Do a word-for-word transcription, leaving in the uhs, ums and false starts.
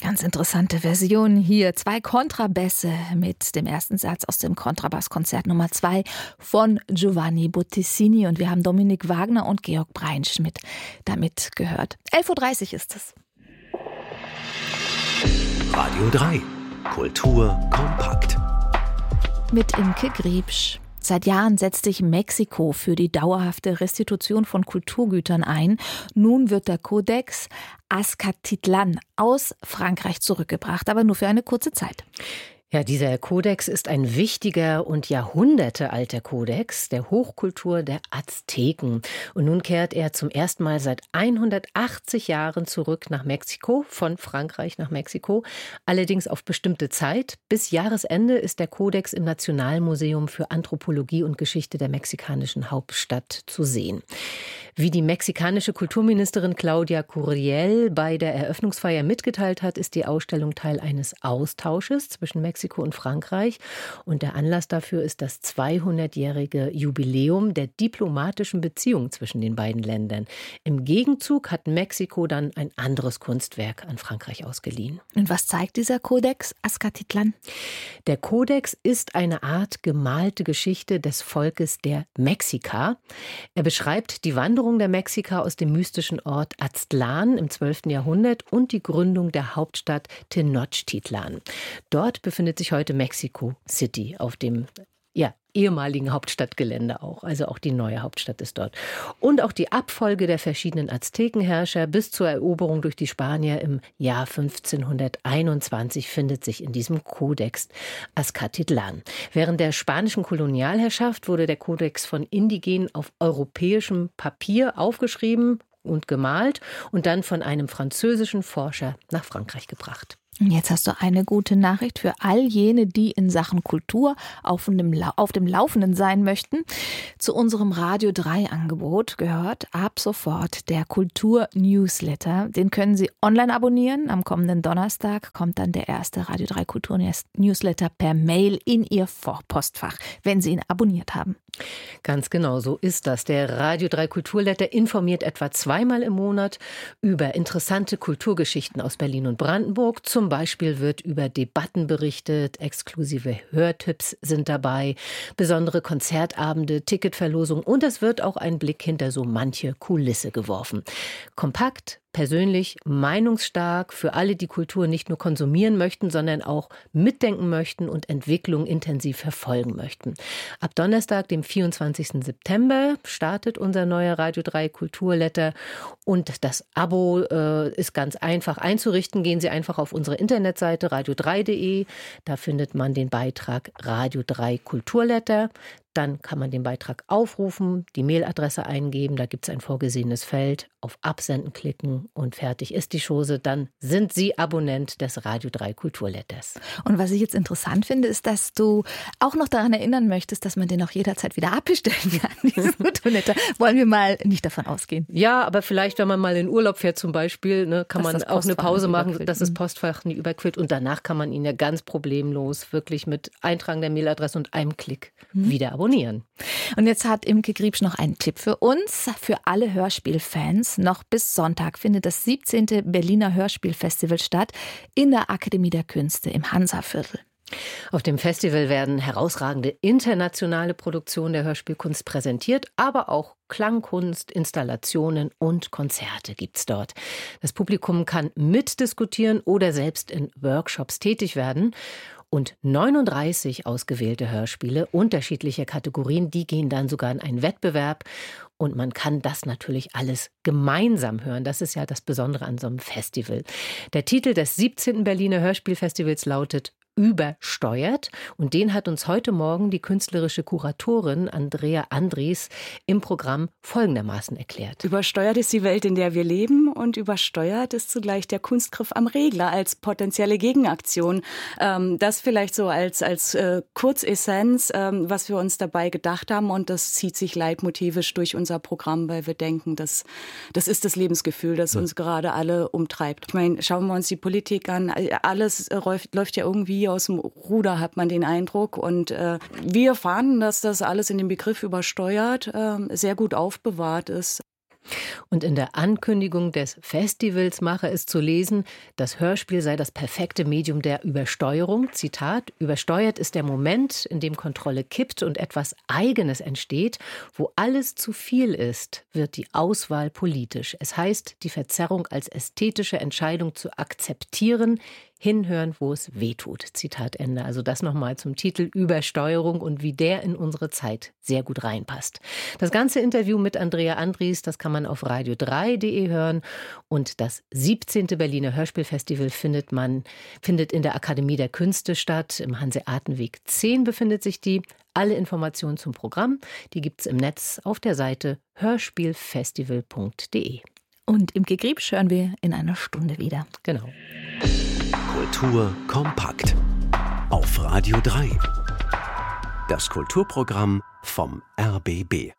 Ganz interessante Version hier. Zwei Kontrabässe mit dem ersten Satz aus dem Kontrabasskonzert Nummer zwei von Giovanni Bottesini. Und wir haben Dominik Wagner und Georg Breinschmidt damit gehört. elf Uhr dreißig ist es. Radio drei. Kultur kompakt. Mit Imke Griebsch. Seit Jahren setzt sich Mexiko für die dauerhafte Restitution von Kulturgütern ein. Nun wird der Kodex Azcatitlán aus Frankreich zurückgebracht, aber nur für eine kurze Zeit. Ja, dieser Kodex ist ein wichtiger und jahrhundertealter Kodex der Hochkultur der Azteken. Und nun kehrt er zum ersten Mal seit hundertachtzig Jahren zurück nach Mexiko, von Frankreich nach Mexiko. Allerdings auf bestimmte Zeit. Bis Jahresende ist der Kodex im Nationalmuseum für Anthropologie und Geschichte der mexikanischen Hauptstadt zu sehen. Wie die mexikanische Kulturministerin Claudia Curiel bei der Eröffnungsfeier mitgeteilt hat, ist die Ausstellung Teil eines Austausches zwischen Mexiko und Frankreich. Und der Anlass dafür ist das zweihundertjährige Jubiläum der diplomatischen Beziehung zwischen den beiden Ländern. Im Gegenzug hat Mexiko dann ein anderes Kunstwerk an Frankreich ausgeliehen. Und was zeigt dieser Kodex Azcatitlán? Der Kodex ist eine Art gemalte Geschichte des Volkes der Mexika. Er beschreibt die Wanderung der Mexika aus dem mystischen Ort Aztlán im zwölften Jahrhundert und die Gründung der Hauptstadt Tenochtitlan. Dort befindet sich heute Mexico City auf dem ja, ehemaligen Hauptstadtgelände auch. Also auch die neue Hauptstadt ist dort. Und auch die Abfolge der verschiedenen Aztekenherrscher bis zur Eroberung durch die Spanier im Jahr fünfzehnhunderteinundzwanzig findet sich in diesem Kodex Azcatitlán. Während der spanischen Kolonialherrschaft wurde der Kodex von Indigenen auf europäischem Papier aufgeschrieben und gemalt und dann von einem französischen Forscher nach Frankreich gebracht. Jetzt hast du eine gute Nachricht für all jene, die in Sachen Kultur auf dem, auf dem Laufenden sein möchten. Zu unserem Radio drei Angebot gehört ab sofort der Kultur-Newsletter. Den können Sie online abonnieren. Am kommenden Donnerstag kommt dann der erste Radio drei Kultur-Newsletter per Mail in Ihr Postfach, wenn Sie ihn abonniert haben. Ganz genau, so ist das. Der Radio drei Kulturletter informiert etwa zweimal im Monat über interessante Kulturgeschichten aus Berlin und Brandenburg. Zum Beispiel wird über Debatten berichtet, exklusive Hörtipps sind dabei, besondere Konzertabende, Ticketverlosung und es wird auch ein Blick hinter so manche Kulisse geworfen. Kompakt, persönlich, meinungsstark, für alle, die Kultur nicht nur konsumieren möchten, sondern auch mitdenken möchten und Entwicklung intensiv verfolgen möchten. Ab Donnerstag, dem vierundzwanzigsten September, startet unser neuer Radio drei Kulturletter und das Abo äh, ist ganz einfach einzurichten. Gehen Sie einfach auf unsere Internetseite radio drei punkt de, da findet man den Beitrag Radio drei Kulturletter. Dann kann man den Beitrag aufrufen, die Mailadresse eingeben, da gibt es ein vorgesehenes Feld, auf Absenden klicken und fertig ist die Chose. Dann sind Sie Abonnent des Radio drei Kulturletters. Und was ich jetzt interessant finde, ist, dass du auch noch daran erinnern möchtest, dass man den auch jederzeit wieder abbestellen kann, diesen Kulturletter. Wollen wir mal nicht davon ausgehen? Ja, aber vielleicht, wenn man mal in Urlaub fährt zum Beispiel, ne, kann dass man auch eine Pause machen, dass das Postfach nie überquillt. Und danach kann man ihn ja ganz problemlos wirklich mit Eintragen der Mailadresse und einem Klick mhm. wieder abonnieren. Und jetzt hat Imke Griebsch noch einen Tipp für uns, für alle Hörspielfans. Noch bis Sonntag findet das siebzehnte Berliner Hörspielfestival statt in der Akademie der Künste im Hansaviertel. Auf dem Festival werden herausragende internationale Produktionen der Hörspielkunst präsentiert, aber auch Klangkunst, Installationen und Konzerte gibt's dort. Das Publikum kann mitdiskutieren oder selbst in Workshops tätig werden. Und neununddreißig ausgewählte Hörspiele unterschiedlicher Kategorien, die gehen dann sogar in einen Wettbewerb. Und man kann das natürlich alles gemeinsam hören. Das ist ja das Besondere an so einem Festival. Der Titel des siebzehnten Berliner Hörspielfestivals lautet Übersteuert. Und den hat uns heute Morgen die künstlerische Kuratorin Andrea Andries im Programm folgendermaßen erklärt. Übersteuert ist die Welt, in der wir leben und übersteuert ist zugleich der Kunstgriff am Regler als potenzielle Gegenaktion. Ähm, das vielleicht so als, als äh, Kurzessenz, ähm, was wir uns dabei gedacht haben und das zieht sich leitmotivisch durch unser Programm, weil wir denken, dass, das ist das Lebensgefühl, das uns gerade alle umtreibt. Ich meine, schauen wir uns die Politik an, alles äh, läuft, läuft ja irgendwie aus dem Ruder, hat man den Eindruck. Und äh, wir fanden, dass das alles in dem Begriff übersteuert äh, sehr gut aufbewahrt ist. Und in der Ankündigung des Festivals mache es zu lesen, das Hörspiel sei das perfekte Medium der Übersteuerung. Zitat: Übersteuert ist der Moment, in dem Kontrolle kippt und etwas Eigenes entsteht. Wo alles zu viel ist, wird die Auswahl politisch. Es heißt, die Verzerrung als ästhetische Entscheidung zu akzeptieren, hinhören, wo es weh tut. Zitat Ende. Also das nochmal zum Titel Übersteuerung und wie der in unsere Zeit sehr gut reinpasst. Das ganze Interview mit Andrea Andries, das kann man auf radio drei punkt de hören. Und das siebzehnte Berliner Hörspielfestival findet man, findet in der Akademie der Künste statt. Im Hanseatenweg zehn befindet sich die. Alle Informationen zum Programm, die gibt's im Netz auf der Seite hörspielfestival punkt de. Und im Gegriebsch hören wir in einer Stunde wieder. Genau. Kultur kompakt auf Radio drei. Das Kulturprogramm vom R B B.